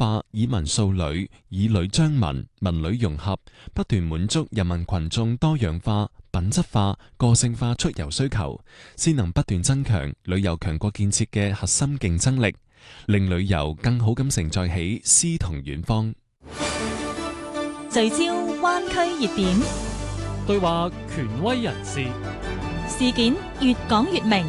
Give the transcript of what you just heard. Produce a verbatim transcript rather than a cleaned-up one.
化，以文塑旅，以旅彰文，文旅融合，不斷滿足人民群眾多樣化、品質化、個性化出遊需求，先能不斷增強旅遊強國建設嘅核心競爭力，令旅遊更好咁承載起詩同遠方。 聚焦灣區熱點， 對話權威人士， 事件越講越明。